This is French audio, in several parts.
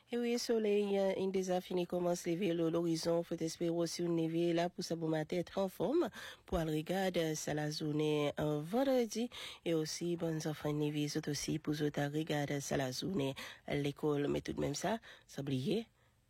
Et oui, soleil, une des affinées commence à lever l'horizon. Faut espérer aussi une neve là pour sa bon matin être en forme. Pour aller regarder ça la journée vendredi. Et aussi, bonnes enfants neve, c'est aussi pour autres regarder ça la journée à l'école. Mais tout de même ça oublier.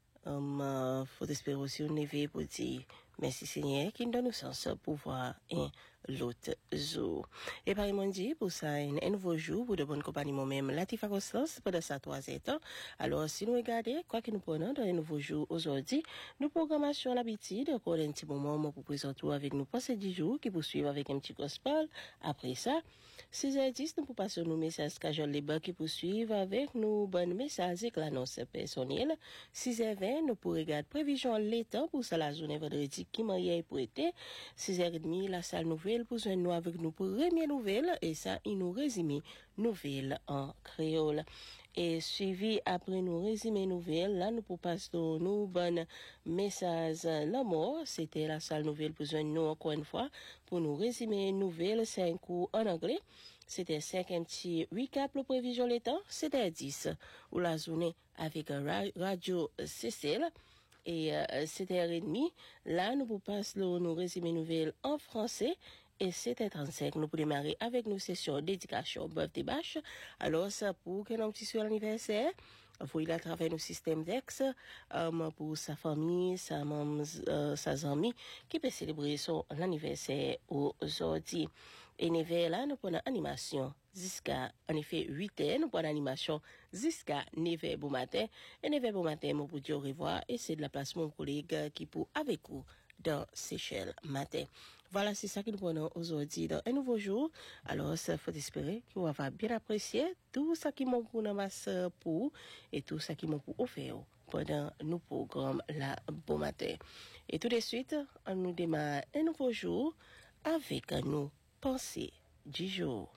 Faut espérer aussi une neve pour dire merci Seigneur qui nous donne le sens pour voir l'autre jour. Et par dit pour ça un nouveau jour pour de bonne compagnie moi-même Latifa Constance pendant ça 3 ans. Alors si nous regardons quoi que nous prenons dans un nouveau jour aujourd'hui, nous programmation l'habitude encore un petit moment pour présenter avec nous pour ces 10 jours qui poursuivent avec un petit gospel. Après ça 6h10 nous pour passer nos messages casual les qui poursuivent avec nous bon message et l'annonce personnelle. 6h20 nous pour regarder prévision l'état pour ça la journée vendredi qui m'a pour été 6h30 la salle nouvelle pour joindre nous avec nous pour première nouvelle et ça il nous résumé nouvelle en créole et suivi après nous résumé nouvelle là nous pour passer nous bon message la mort c'était la salle nouvelle pour joindre nous encore une fois pour nous résumer nouvelle 5 cours en anglais. C'était 5 petit recap le prévision l'état c'était 10 ou la journée avec radio CCL. Et 7h30, là, nous vous passons nos résumés nouvelles en français. Et 7h35, nous pour démarrer avec nos sessions d'éducation birthday bash. Alors, ça pour que nous petit sur l'anniversaire, faut il à travers nos systèmes d'ex, pour sa famille, sa maman, sa amie, qui peut célébrer son anniversaire aujourd'hui. Et nous là, nous prenons animation. Jusqu'à, en effet, 8h, nous prenons animation jusqu'à 9h bon matin. Et 9h bon matin, nous pour dire au revoir. Et c'est de la place mon collègue qui pour avec vous dans Seychelles matin. Voilà, c'est ça que nous prenons aujourd'hui dans un nouveau jour. Alors, ça faut espérer que vous va bien apprécier tout ça qui m'ont pour dans masse pour et tout ça qui m'ont pour offert pendant nos programmes la bon matin. Et tout de suite, on nous démarre un nouveau jour avec nos pensées du jour.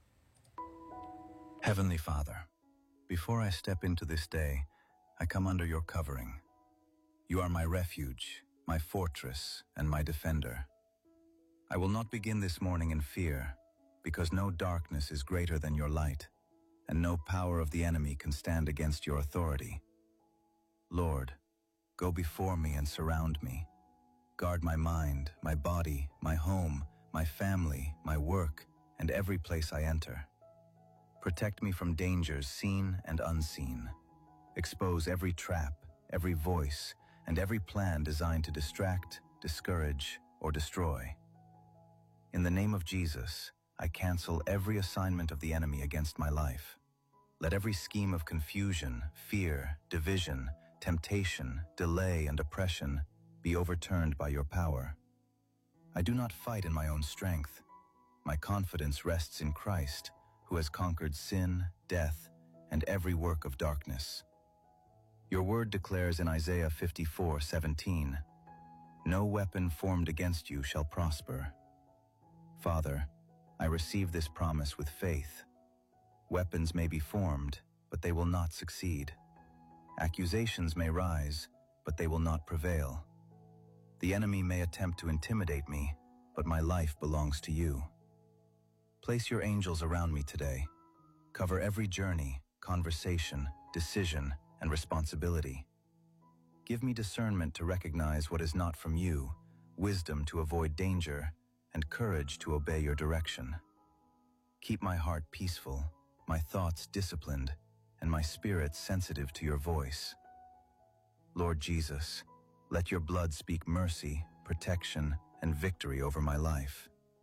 Heavenly Father, before I step into this day, I come under your covering. You are my refuge, my fortress, and my defender. I will not begin this morning in fear, because no darkness is greater than your light, and no power of the enemy can stand against your authority. Lord, go before me and surround me. Guard my mind, my body, my home, my family, my work, and every place I enter. Protect me from dangers seen and unseen. Expose every trap, every voice, and every plan designed to distract, discourage, or destroy. In the name of Jesus, I cancel every assignment of the enemy against my life. Let every scheme of confusion, fear, division, temptation, delay, and oppression be overturned by your power. I do not fight in my own strength. My confidence rests in Christ, who has conquered sin, death, and every work of darkness. Your word declares in Isaiah 54:17, "No weapon formed against you shall prosper." Father, I receive this promise with faith. Weapons may be formed, but they will not succeed. Accusations may rise, but they will not prevail. The enemy may attempt to intimidate me, but my life belongs to you. Place your angels around me today. Cover every journey, conversation, decision, and responsibility. Give me discernment to recognize what is not from you, wisdom to avoid danger, and courage to obey your direction. Keep my heart peaceful, my thoughts disciplined, and my spirit sensitive to your voice. Lord Jesus, let your blood speak mercy, protection, and victory over my life.